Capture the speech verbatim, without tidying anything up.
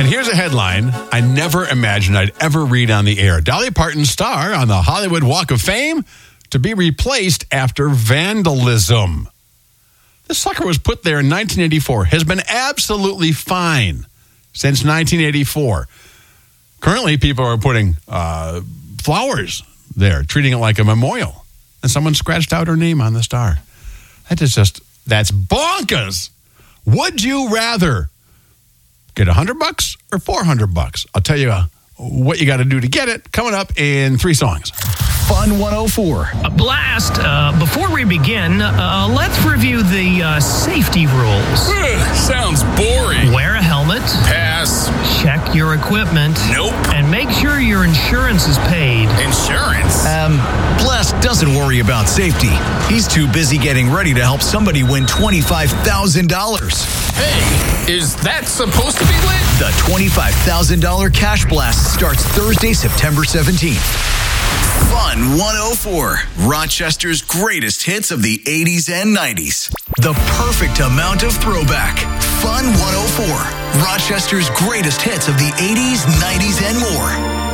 And here's a headline I never imagined I'd ever read on the air. Dolly Parton's star on the Hollywood Walk of Fame to be replaced after vandalism. The sucker was put there in nineteen eighty-four, has been absolutely fine since nineteen eighty-four. Currently, people are putting uh, flowers there, treating it like a memorial. And someone scratched out her name on the star. That is just, that's bonkers. Would you rather get a hundred bucks or four hundred bucks? I'll tell you uh, what you got to do to get it coming up in three songs. Fun one oh four. A blast. Uh, before we begin, uh, let's review the uh, safety rules. Ugh, sounds boring. Wear a helmet. Pass. Check your equipment. Nope. And make sure your insurance is paid. Insurance? Um, Blast doesn't worry about safety. He's too busy getting ready to help somebody win twenty-five thousand dollars. Hey, is that supposed to be lit? The twenty-five thousand dollars Cash Blast starts Thursday, September seventeenth. Fun one oh four. Rochester's greatest hits of the eighties and nineties. The perfect amount of throwback. Fun one oh four. Rochester's greatest hits of the eighties, nineties, and more.